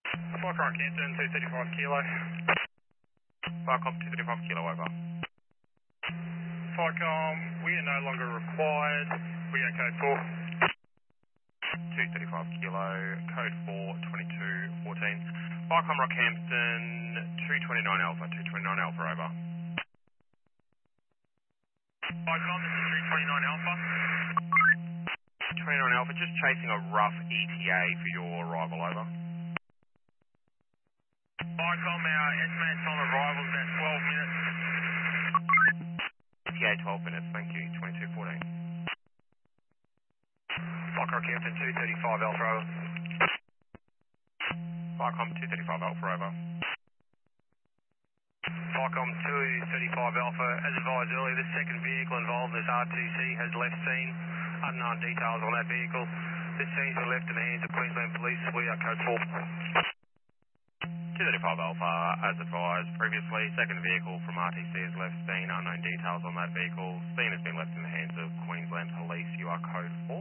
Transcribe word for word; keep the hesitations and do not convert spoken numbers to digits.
Flycon Campton, two thirty-five kilo. Flycom two thirty-five kilo, over. Flycom, we are no longer required. We are code four. two thirty-five kilo, code four, twenty-two fourteen. Flycom Rockhampton, two twenty-nine Alpha, two twenty-nine Alpha, over. Flycom, this is two twenty-nine Alpha. twenty-nine Alpha, just chasing a rough E T A for your arrival, over. Flycom, our estimated time of arrival is about twelve minutes. E T A twelve minutes, thank you, twenty-two fourteen. Flycom Campton, two thirty-five Alpha, over. Flycom two thirty-five Alpha, over. Flycom two thirty-five Alpha, as advised earlier, this second vehicle involved, this R T C, has left scene. Unknown details on that vehicle. This scene's been left in the hands of Queensland Police. We are code four. two thirty-five Alpha, as advised previously, second vehicle from R T C has left scene, unknown details on that vehicle. Scene has been left in the hands of Queensland Police. You are code four.